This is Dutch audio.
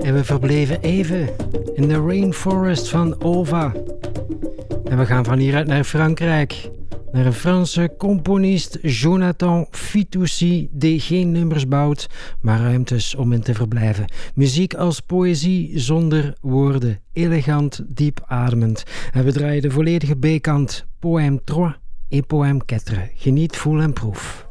En we verbleven even in de rainforest van Ova. En we gaan van hieruit naar Frankrijk. Naar een Franse componist, Jonathan Fitoussi, die geen nummers bouwt, maar ruimtes om in te verblijven. Muziek als poëzie zonder woorden, elegant, diep ademend. En we draaien de volledige B-kant, Poème 3 et Poème 4. Geniet, voel en proef.